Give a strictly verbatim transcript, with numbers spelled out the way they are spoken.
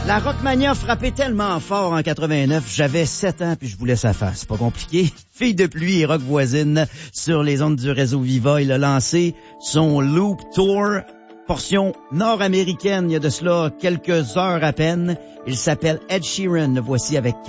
La Rockmania frappait tellement fort en quatre-vingt-neuf, j'avais sept ans puis je voulais sa face. C'est pas compliqué. Fille de pluie et rock voisine sur les ondes du réseau Viva, il a lancé son Loop Tour, portion nord-américaine, il y a de cela quelques heures à peine. Il s'appelle Ed Sheeran, le voici avec